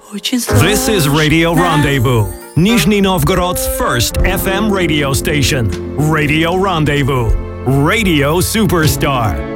This is Radio Rendezvous, Nizhny Novgorod's first FM radio station. Radio Rendezvous, Radio Superstar.